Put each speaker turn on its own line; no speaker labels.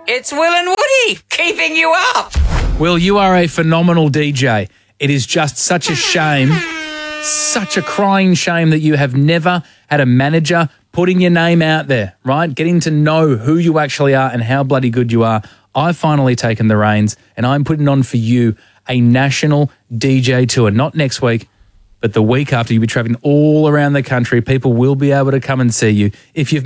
It's Will and Woody keeping you up.
Will, you are a phenomenal DJ. It is just such a shame, such a crying shame that you have never had a manager putting your name out there, right? Getting to know who you actually are and how bloody good you are. I've finally taken the reins and I'm putting on for you a national DJ tour, not next week, but the week after. You'll be traveling all around the country. People will be able to come and see you. If you've